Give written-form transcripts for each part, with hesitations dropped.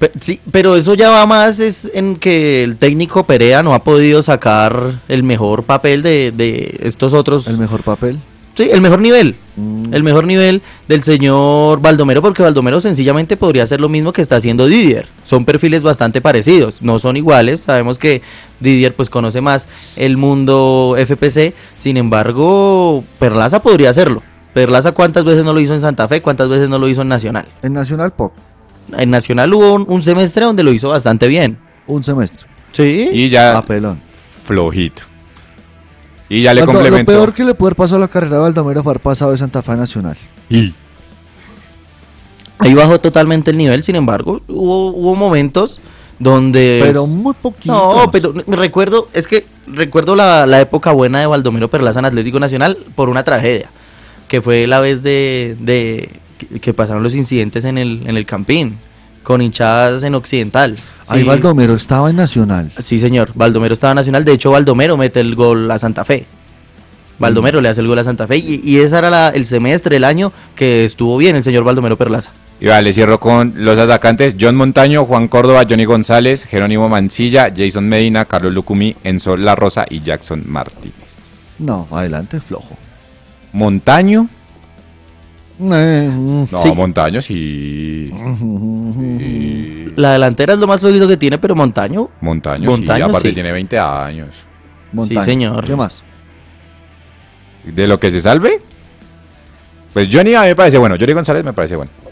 Sí, pero eso ya va más es en que el técnico Perea no ha podido sacar el mejor papel de estos otros. ¿El mejor papel? Sí, el mejor nivel. El mejor nivel del señor Baldomero, porque Baldomero sencillamente podría hacer lo mismo que está haciendo Didier. Son perfiles bastante parecidos, no son iguales. Sabemos que Didier pues conoce más el mundo FPC, sin embargo, Perlaza podría hacerlo. Perlaza, ¿cuántas veces no lo hizo en Santa Fe? ¿Cuántas veces no lo hizo en Nacional? En Nacional poco. En Nacional hubo un semestre donde lo hizo bastante bien. Un semestre. Sí. Y ya Papelón. flojito. Y ya le Lo complementó. peor que le puede haber pasado a la carrera de Baldomero fue haber pasado de Santa Fe a Nacional. Y Ahí bajó totalmente el nivel, sin embargo, hubo momentos donde... Pero muy poquito. No, pero recuerdo la época buena de Baldomero Perlaza en Atlético Nacional por una tragedia, que fue la vez que pasaron los incidentes en el Campín, con hinchadas en Occidental. Ahí Sí. Baldomero estaba en Nacional. Sí, señor, Baldomero estaba en Nacional, de hecho Baldomero mete el gol a Santa Fe. Baldomero le hace el gol a Santa Fe y ese era el semestre, el año que estuvo bien el señor Baldomero Perlaza. Y vale, cierro con los atacantes: John Montaño, Juan Córdoba, Johnny González, Jerónimo Mancilla, Jason Medina, Carlos Lucumí, Enzo La Rosa y Jackson Martínez. No, adelante, flojo. Montaño. No, Sí. Montaño sí. Sí. La delantera es lo más flojito que tiene, pero Montaño, Montaño sí, Montaño, aparte sí. tiene 20 años. Montaño. Sí, señor. ¿Qué más? ¿De lo que se salve? Pues Johnny a mí me parece bueno, Johnny González me parece bueno.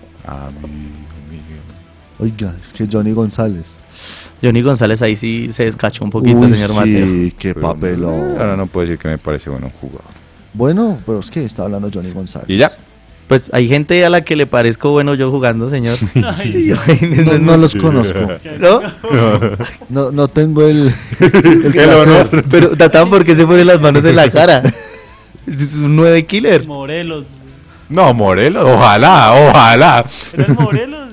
Oiga, es que Johnny González. Johnny González ahí sí se descachó un poquito, Uy, señor Mateo. sí, qué papelón. Ahora no puedo decir que me parece bueno un jugador. Bueno, pero es que está hablando Johnny González. Y ya. Pues hay gente a la que le parezco bueno yo jugando, señor. No los conozco. ¿No? No tengo el El placer. honor. Pero Tatán, ¿por qué se pone las manos en la cara? Es un 9 killer. Morelos. No, Morelos, ojalá. ¿Era el Morelos?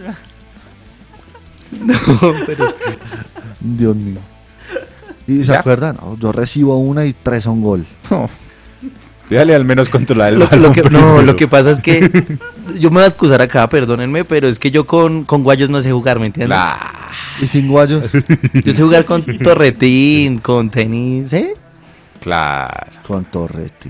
Dios mío. ¿Y se ¿Ya? acuerdan? No, yo recibo una y 3 son gol. No. Déjale al menos controlar el Lo balón. que, no, lo que pasa es que yo me voy a excusar acá, perdónenme, pero es que yo con guayos no sé jugar, ¿me entiendes? Y sin guayos. Yo sé jugar con torretín, con tenis, ¿eh? Claro. Con Torretti.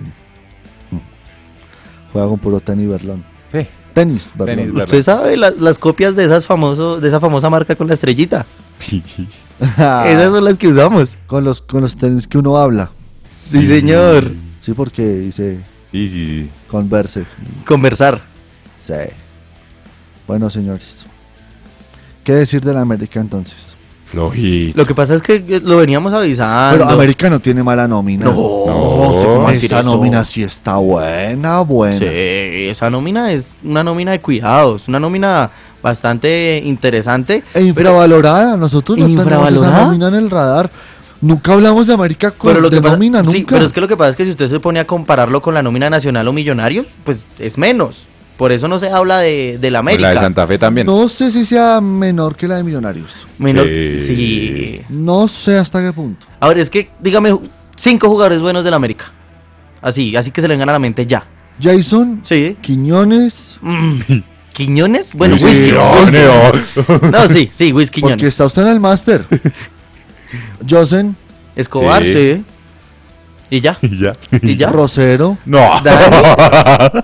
Juega con puro tenis Berlón. Sí. Tenis Berlón. Tenis Berlón. Usted sabe las copias de esa famosa marca con la estrellita. Esas son las que usamos. Con los tenis que uno habla. Sí, señor. Sí, porque dice Sí. converse. Conversar. Sí. Bueno, señores. ¿Qué decir de la América entonces? Flojito. Lo que pasa es que lo veníamos avisando. Pero América no tiene mala nómina. No, No, ¿usted cómo va a decir Esa eso? nómina sí está buena. Sí, esa nómina es una nómina de cuidados, una nómina bastante interesante. E infravalorada. Nosotros no tenemos esa ¿Infravalorada? nómina en el radar. Nunca hablamos de América con Pero lo de que pasa- nómina, nunca. sí, pero es que lo que pasa es que si usted se pone a compararlo con la nómina nacional o Millonarios, pues es menos. Por eso no se habla de la Pues América. la de Santa Fe también. No sé si sea menor que la de Millonarios. Menor, Sí. sí. No sé hasta qué punto. A ver, es que dígame 5 jugadores buenos de la América. Así que se le vengan a la mente ya. Jason, Sí. Quiñones, ¿Quiñones? Bueno, Sí, Whisky. no. No, sí, Whisky porque Quiñones. está usted en el máster. Josen, Escobar, Sí. sí. Y ya. Y ya. Y ya. Rosero, No. Dani.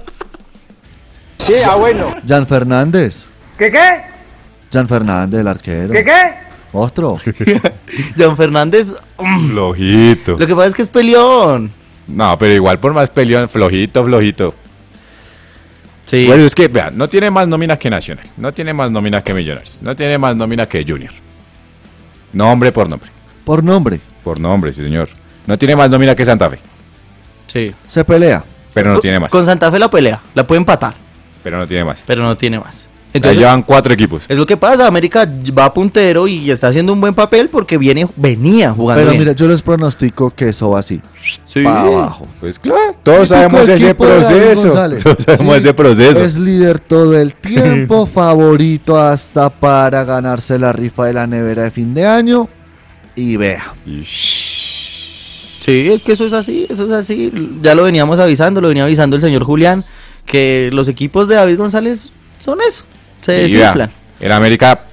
Jan Fernández. ¿Qué? Jan Fernández, el arquero. ¿Qué? Otro. John Fernández. Flojito. Lo que pasa es que es peleón. No, pero igual por más peleón, flojito. Sí. Bueno, es que, vean, no tiene más nómina que Nacional, no tiene más nómina que Millonarios, no tiene más nómina que Junior. Nombre por nombre. Por nombre. Por nombre, sí, señor. No tiene más nómina que Santa Fe, Sí. Se pelea. pero no tiene más. Con Santa Fe la pelea. La puede empatar, Pero no tiene más. pero no tiene más. Ya Entonces, llevan 4 equipos. es lo que pasa. América va puntero y está haciendo un buen papel porque venía jugando Pero bien. mira, yo les pronostico que eso va así. Sí. Para abajo. Pues claro, todos Típico sabemos ese equipo de David proceso. González. Todos sabemos Sí, ese proceso. Es líder todo el tiempo, favorito hasta para ganarse la rifa de la nevera de fin de año. Y vea. Sí, es que eso es así. Ya lo veníamos avisando, lo venía avisando el señor Julián, que los equipos de David González son eso. Se Y vea, desinflan. el América